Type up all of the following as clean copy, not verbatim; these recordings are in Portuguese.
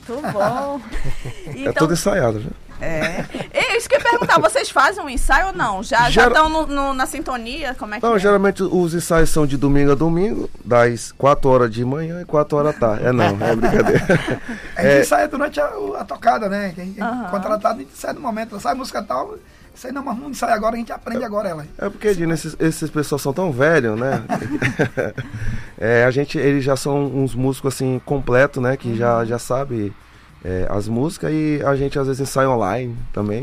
Muito bom. Então, É tudo ensaiado, viu? Isso que eu ia perguntar, vocês fazem um ensaio ou não? Já estão na sintonia? Como é que Não, geralmente os ensaios são de domingo a domingo, das 4 horas de manhã e 4 horas da tarde. É brincadeira. A gente ensaia durante a tocada, né? Quem contratado, a gente sai no momento, sai música tal, isso aí não, mas não ensaia agora, a gente aprende agora ela. É porque, Dino, esses pessoas são tão velhos, né? Eles já são uns músicos assim completos, né? Que já sabe as músicas, e a gente às vezes ensaia online também,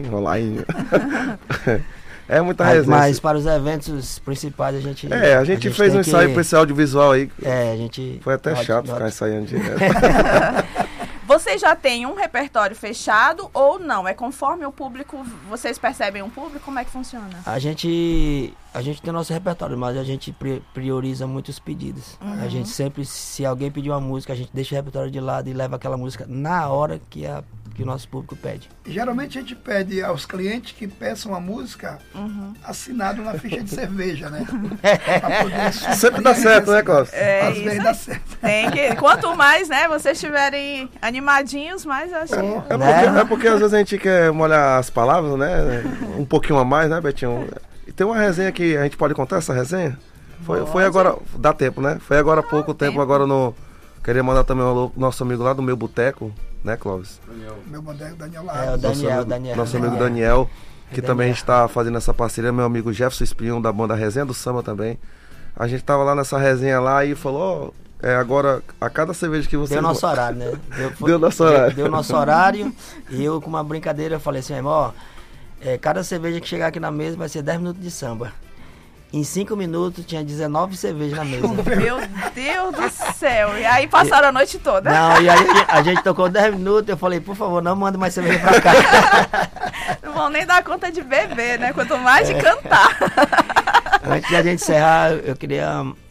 É muita resenha. Mas para os eventos principais a gente... a gente fez um ensaio para esse audiovisual aí. A gente... Foi até chato ficar ensaiando direto. Vocês já têm um repertório fechado ou não? É conforme o público, vocês percebem um público? Como é que funciona? A gente tem nosso repertório, mas a gente prioriza muito os pedidos. A gente sempre, se alguém pedir uma música, a gente deixa o repertório de lado e leva aquela música na hora que o nosso público pede. Geralmente a gente pede aos clientes que peçam a música assinado na ficha de cerveja, né? Sempre dá certo, né, Cláudio? Às vezes dá certo. Quanto mais, né, vocês estiverem animadinhos, mais acho que... É porque às vezes a gente quer molhar as palavras, né? Um pouquinho a mais, né, Betinho? E tem uma resenha que a gente pode contar essa resenha? Foi agora, dá tempo, né? Foi agora há pouco tempo, agora no... Queria mandar também o nosso amigo lá do Meu Boteco, né, Clóvis? Meu boteco, Daniel o Daniel. Nosso amigo Daniel, que também está fazendo essa parceria, meu amigo Jefferson Espinho, da banda Resenha do Samba também. A gente tava lá nessa resenha lá e falou, agora, a cada cerveja que você... Deu nosso horário, né? Deu nosso horário, e eu com uma brincadeira, eu falei assim, irmão, cada cerveja que chegar aqui na mesa vai ser 10 minutos de samba. Em 5 minutos tinha 19 cervejas na mesa. Meu Deus do céu. E aí passaram a noite toda. Não, e aí a gente tocou 10 minutos, eu falei, por favor, não manda mais cerveja pra cá. Não vão nem dar conta de beber, né? Quanto mais de cantar. Antes de a gente encerrar, eu queria